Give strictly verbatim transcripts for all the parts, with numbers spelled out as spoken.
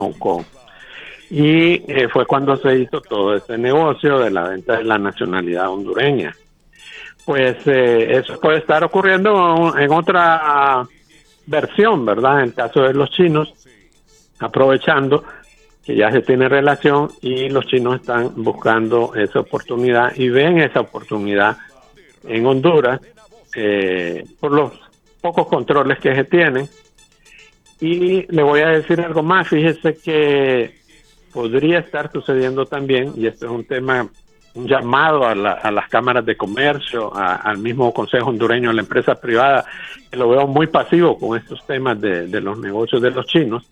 Hong Kong. Y eh, fue cuando se hizo todo ese negocio de la venta de la nacionalidad hondureña. Pues eh, eso puede estar ocurriendo en otra versión, ¿verdad? En el caso de los chinos, aprovechando que ya se tiene relación y los chinos están buscando esa oportunidad y ven esa oportunidad en Honduras eh, por los pocos controles que se tienen. Y le voy a decir algo más, fíjese que podría estar sucediendo también, y esto es un tema, un llamado a, la, a las cámaras de comercio, a, al mismo Consejo Hondureño, a la empresa privada, que lo veo muy pasivo con estos temas de, de los negocios de los chinos.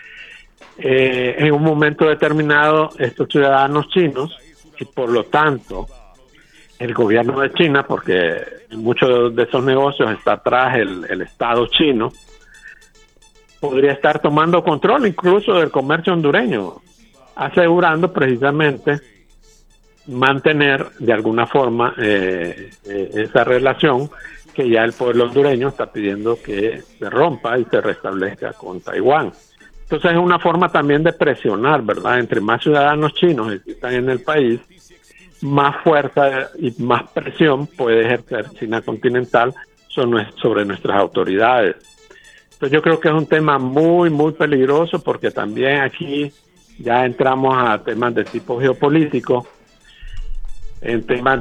Eh, en un momento determinado, estos ciudadanos chinos, y por lo tanto, el gobierno de China, porque en muchos de esos negocios está atrás el, el Estado chino, podría estar tomando control incluso del comercio hondureño, asegurando precisamente mantener de alguna forma eh, eh, esa relación que ya el pueblo hondureño está pidiendo que se rompa y se restablezca con Taiwán. Entonces es una forma también de presionar, ¿verdad? Entre más ciudadanos chinos existan en el país, más fuerza y más presión puede ejercer China continental sobre nuestras autoridades. Entonces yo creo que es un tema muy, muy peligroso porque también aquí ya entramos a temas de tipo geopolítico, en temas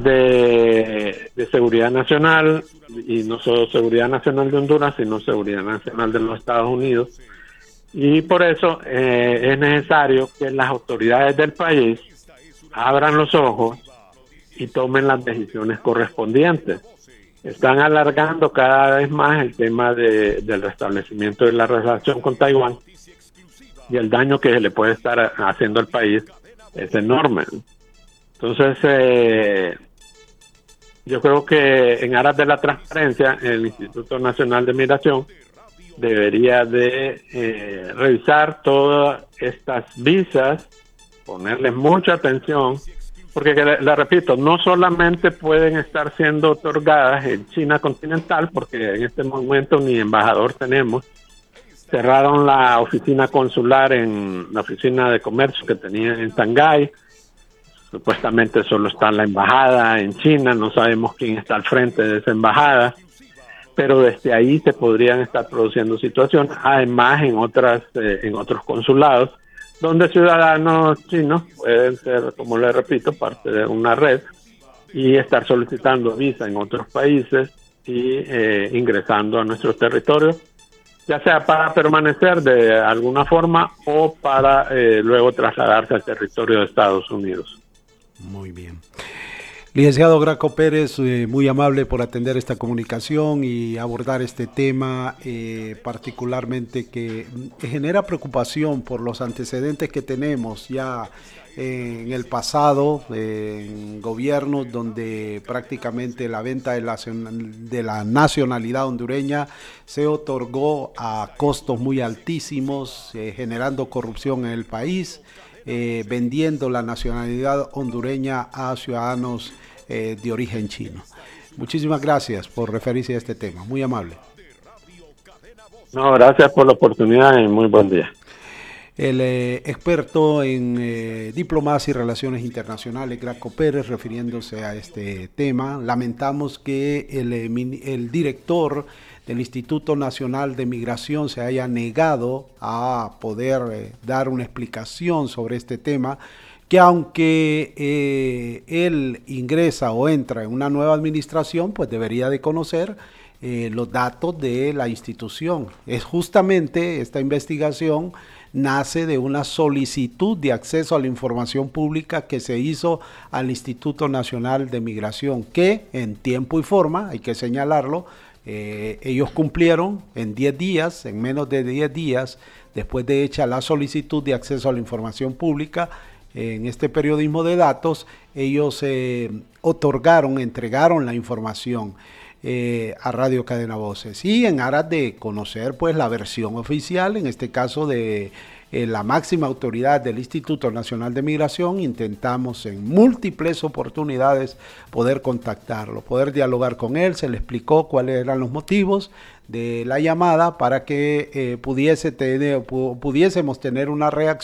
de, de seguridad nacional, y no solo seguridad nacional de Honduras, sino seguridad nacional de los Estados Unidos. Y por eso eh, es necesario que las autoridades del país abran los ojos y tomen las decisiones correspondientes. Están alargando cada vez más el tema de, del restablecimiento de la relación con Taiwán, y el daño que se le puede estar haciendo al país es enorme. Entonces, eh, yo creo que en aras de la transparencia, el Instituto Nacional de Migración debería de eh, revisar todas estas visas, ponerles mucha atención, porque le, le repito, no solamente pueden estar siendo otorgadas en China continental, porque en este momento ni embajador tenemos. Cerraron la oficina consular en la oficina de comercio que tenían en Shanghái. Supuestamente solo está la embajada en China, no sabemos quién está al frente de esa embajada, pero desde ahí se podrían estar produciendo situaciones, además en otras eh, en otros consulados, donde ciudadanos chinos pueden ser, como le repito, parte de una red y estar solicitando visa en otros países y eh, ingresando a nuestro territorio, ya sea para permanecer de alguna forma o para eh, luego trasladarse al territorio de Estados Unidos. Muy bien. Licenciado Graco Pérez, eh, muy amable por atender esta comunicación y abordar este tema, eh, particularmente que genera preocupación por los antecedentes que tenemos ya eh, en el pasado, eh, en gobiernos donde prácticamente la venta de la, de la nacionalidad hondureña se otorgó a costos muy altísimos, eh, generando corrupción en el país. Eh, vendiendo la nacionalidad hondureña a ciudadanos eh, de origen chino. Muchísimas gracias por referirse a este tema, muy amable. No, gracias por la oportunidad y muy buen día. El eh, experto en eh, diplomacia y relaciones internacionales, Graco Pérez, refiriéndose a este tema. Lamentamos que el, el director del Instituto Nacional de Migración se haya negado a poder eh, dar una explicación sobre este tema, que aunque eh, él ingresa o entra en una nueva administración, pues debería de conocer eh, los datos de la institución. Es justamente esta investigación nace de una solicitud de acceso a la información pública que se hizo al Instituto Nacional de Migración, que en tiempo y forma, hay que señalarlo, Eh, ellos cumplieron en diez días, en menos de diez días, después de hecha la solicitud de acceso a la información pública. En este periodismo de datos, ellos eh, otorgaron, entregaron la información eh, a Radio Cadena Voces, y en aras de conocer pues la versión oficial, en este caso de eh, la máxima autoridad del Instituto Nacional de Migración, intentamos en múltiples oportunidades poder contactarlo, poder dialogar con él. Se le explicó cuáles eran los motivos de la llamada para que eh, pudiese tener, pudiésemos tener una reacción